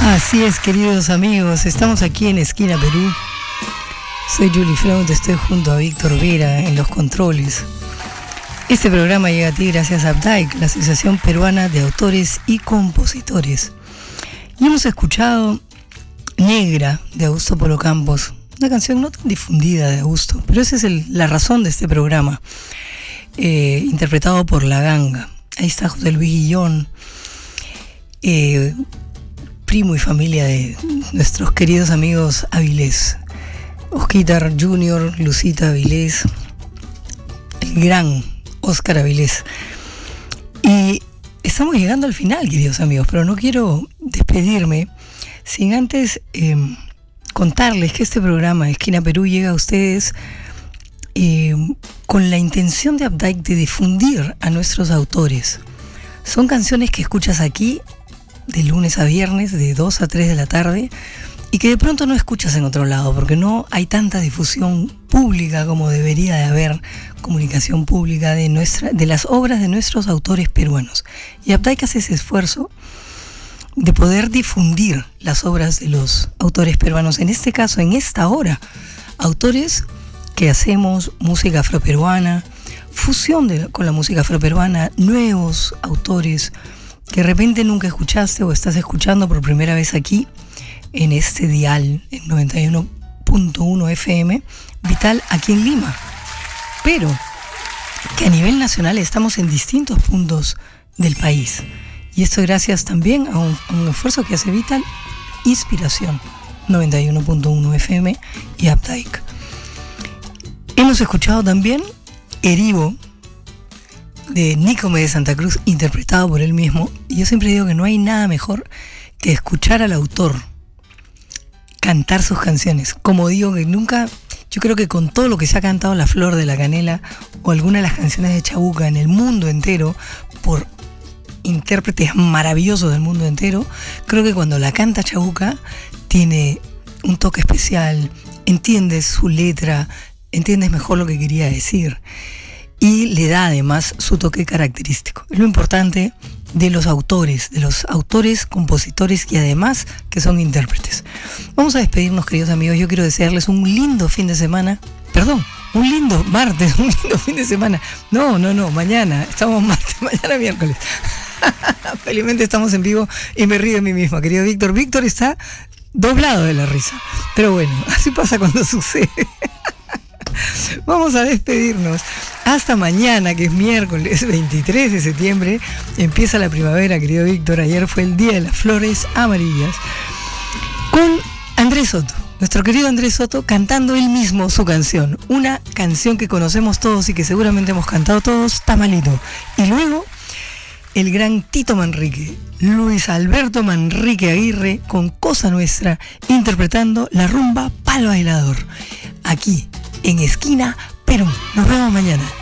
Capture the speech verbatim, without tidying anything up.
Así es, queridos amigos, estamos aquí en Esquina Perú. Soy Julie Freund, estoy junto a Víctor Vera en los controles. Este programa llega a ti gracias a Updike, la Asociación Peruana de Autores y Compositores. Y hemos escuchado Negra, de Augusto Polo Campos, una canción no tan difundida de Augusto, pero esa es el, la razón de este programa, eh, interpretado por La Ganga. Ahí está José Luis Guillón, eh, primo y familia de nuestros queridos amigos Avilés. Osquitar Junior, Lucita Avilés, el gran Oscar Avilés. Y estamos llegando al final, queridos amigos, pero no quiero despedirme sin antes eh, contarles que este programa Esquina Perú llega a ustedes eh, con la intención de Updike de difundir a nuestros autores. Son canciones que escuchas aquí de lunes a viernes, de dos a tres de la tarde, y que de pronto no escuchas en otro lado, porque no hay tanta difusión pública como debería de haber, comunicación pública de, nuestra, de las obras de nuestros autores peruanos. Y Updike hace ese esfuerzo de poder difundir las obras de los autores peruanos, en este caso, en esta hora, autores que hacemos música afroperuana, fusión de, con la música afroperuana, nuevos autores que de repente nunca escuchaste o estás escuchando por primera vez aquí, en este dial, en noventa y uno punto uno F M, Vital, aquí en Lima. Pero que a nivel nacional estamos en distintos puntos del país. Y esto gracias también a un, a un esfuerzo que hace Vital, Inspiración, noventa y uno punto uno F M y Updike. Hemos escuchado también Erivo, de Nicome de Santa Cruz, interpretado por él mismo. Y yo siempre digo que no hay nada mejor que escuchar al autor cantar sus canciones. Como digo, que nunca, yo creo que con todo lo que se ha cantado La Flor de la Canela o alguna de las canciones de Chabuca en el mundo entero, por intérpretes maravillosos del mundo entero, creo que cuando la canta Chabuca tiene un toque especial, entiendes su letra, entiendes mejor lo que quería decir y le da además su toque característico. Es lo importante de los autores, de los autores, compositores y además que son intérpretes. Vamos a despedirnos, queridos amigos. Yo quiero desearles un lindo fin de semana. Perdón, un lindo martes, un lindo fin de semana. No, no, no, mañana. Estamos martes, mañana miércoles. Felizmente estamos en vivo y me río de mí misma, querido Víctor. Víctor está doblado de la risa. Pero bueno, así pasa cuando sucede. Vamos a despedirnos. Hasta mañana, que es miércoles veintitrés de septiembre. Empieza la primavera, querido Víctor. Ayer fue el Día de las Flores Amarillas. Con Andrés Soto, nuestro querido Andrés Soto, cantando él mismo su canción. Una canción que conocemos todos y que seguramente hemos cantado todos, Tamalito. Y luego, el gran Tito Manrique, Luis Alberto Manrique Aguirre, con Cosa Nuestra, interpretando la rumba Pal Bailador. Aquí, en Esquina Perú. Nos vemos mañana.